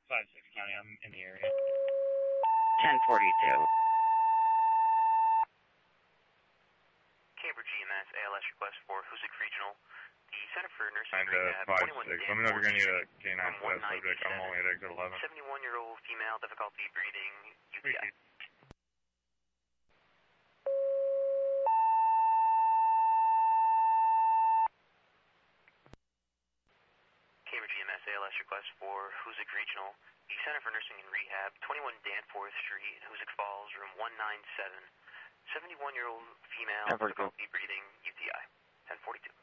5-6 County, I'm in the area. 1042. Cambridge EMS, ALS request for Hoosick Regional. The Center for Nursing and, Rehab, 5-6. Let me know if you're going to need a K9 for that subject. I'm only at exit 11. 71-year-old female, difficulty breathing, UTI. Cambridge EMS, ALS request for Hoosick Regional. The Center for Nursing and Rehab, 21 Danforth Street, Hoosick Falls, room 197. 71-year-old female, difficulty breathing, UTI. 1042.